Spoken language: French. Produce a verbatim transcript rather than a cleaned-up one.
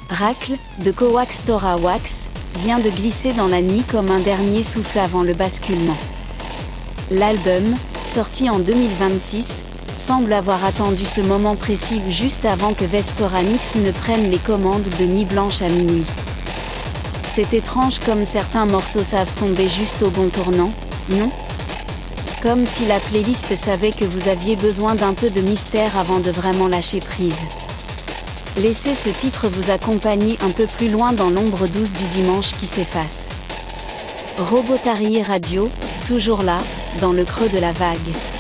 Racle, de Coax Tora Wax, vient de glisser dans la nuit comme un dernier souffle avant le basculement. L'album, sorti en deux mille vingt-six, semble avoir attendu ce moment précis juste avant que Vesperanix ne prenne les commandes de Nuit Blanche à minuit. C'est étrange comme certains morceaux savent tomber juste au bon tournant, non ? Comme si la playlist savait que vous aviez besoin d'un peu de mystère avant de vraiment lâcher prise. Laissez ce titre vous accompagner un peu plus loin dans l'ombre douce du dimanche qui s'efface. Robotari Radio, toujours là, dans le creux de la vague.